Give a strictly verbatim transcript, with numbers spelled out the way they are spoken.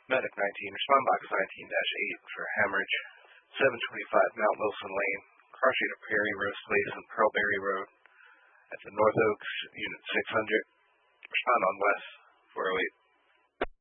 Medic nineteen, respond box nineteen dash eight for hemorrhage. seven twenty-five Mount Wilson Lane, car sheet of Perry Rose Place and Pearlberry Road. At the North Oaks, Unit six hundred. Respond on West four oh eight.